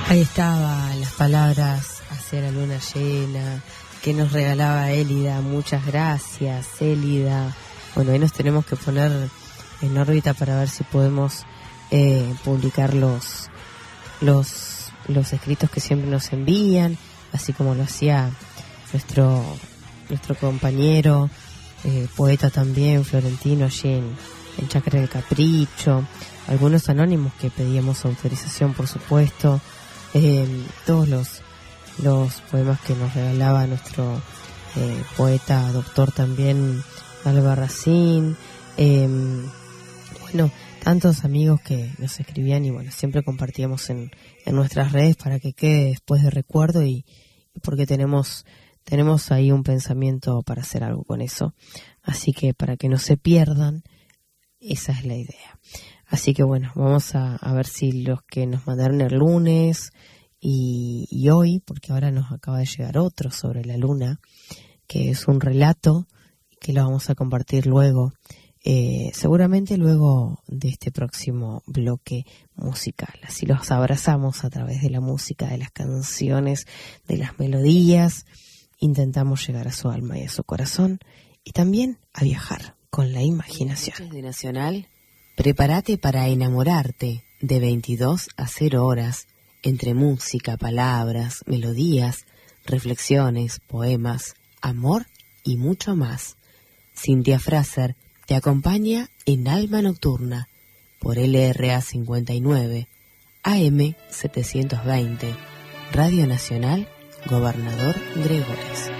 Ahí estaba las palabras hacia la luna llena que nos regalaba Élida. Muchas gracias, Élida. Bueno, ahí nos tenemos que poner en órbita para ver si podemos publicar los escritos que siempre nos envían, así como lo hacía nuestro compañero poeta también, Florentino, allí en Chacra del Capricho, algunos anónimos que pedíamos autorización, por supuesto, todos los poemas que nos regalaba nuestro poeta doctor también, Albarracín, bueno, tantos amigos que nos escribían y bueno, siempre compartíamos en nuestras redes para que quede después de recuerdo y porque tenemos ahí un pensamiento para hacer algo con eso, así que para que no se pierdan, esa es la idea. Así que bueno, vamos a ver si los que nos mandaron el lunes y hoy, porque ahora nos acaba de llegar otro sobre la luna, que es un relato que lo vamos a compartir luego, seguramente luego de este próximo bloque musical. Así los abrazamos a través de la música, de las canciones, de las melodías, intentamos llegar a su alma y a su corazón y también a viajar con la imaginación. Noches de Nacional, prepárate para enamorarte de 22 a 0 horas entre música, palabras, melodías, reflexiones, poemas, amor y mucho más. Cintia Fraser te acompaña en Alma Nocturna por LRA 59, AM 720, Radio Nacional, Gobernador Gregores.